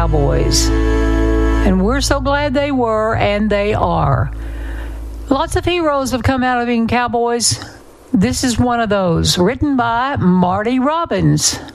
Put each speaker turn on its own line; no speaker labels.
cowboys. And we're so glad they were, and they are. Lots of heroes have come out of being cowboys. This is one of those, written by Marty Robbins.